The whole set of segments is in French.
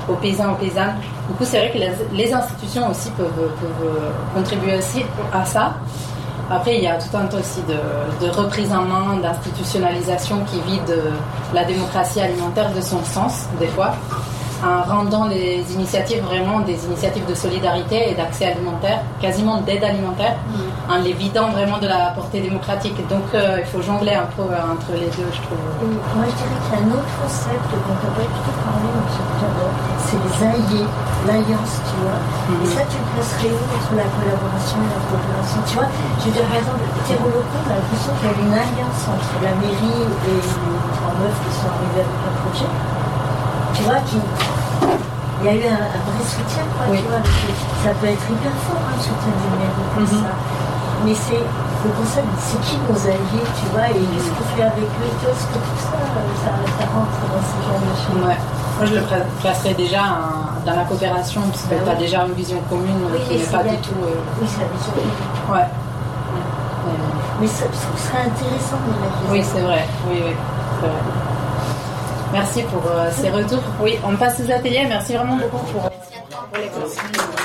aux paysans, aux paysannes. Du coup, c'est vrai que les institutions aussi peuvent contribuer aussi à ça. Après, il y a tout un tas aussi de reprise en main, d'institutionnalisation qui vide la démocratie alimentaire de son sens, des fois, en rendant les initiatives vraiment des initiatives de solidarité et d'accès alimentaire, quasiment d'aide alimentaire, en les vidant vraiment de la portée démocratique. Donc il faut jongler un peu entre les deux, je trouve. Et moi je dirais qu'il y a un autre concept dont on va plutôt parler, c'est les alliés, l'alliance, tu vois. Et ça, tu le placerais où entre la collaboration et la coopération? Tu vois, je veux dire, par exemple, Terrelocaux, on a l'impression qu'il y a une alliance entre la mairie et les trois meufs qui sont arrivés avec un projet. Tu vois, il y a eu un vrai soutien, quoi, oui. Tu vois, ça peut être hyper fort, le soutien du mairie, comme ça. Mais c'est le concept, c'est qui nos alliés, tu vois, et qu'est-ce qu'on fait avec eux, tout ça rentre dans ce genre de choses. Ouais. Moi, je le placerais déjà dans la coopération, parce que tu as déjà une vision commune qui n'est pas du tout... Oui, c'est la vision commune. Ouais. Mais ça serait intéressant de la question. Oui, c'est vrai. Oui, c'est vrai. Merci pour ces retours. Oui, on passe aux ateliers. Merci vraiment beaucoup pour les cours.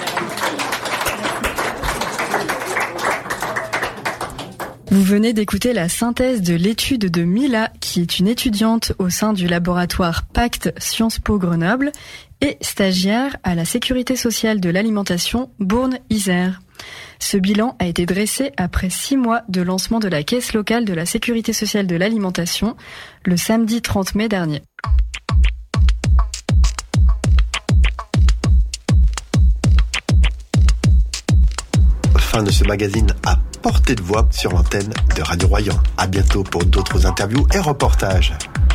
Vous venez d'écouter la synthèse de l'étude de Mila, qui est une étudiante au sein du laboratoire Pacte Sciences Po Grenoble et stagiaire à la Sécurité sociale de l'alimentation Bourne-Isère. Ce bilan a été dressé après 6 mois de lancement de la caisse locale de la Sécurité sociale de l'alimentation le samedi 30 mai dernier. Fin de ce magazine à portée de voix sur l'antenne de Radio Royan. À bientôt pour d'autres interviews et reportages.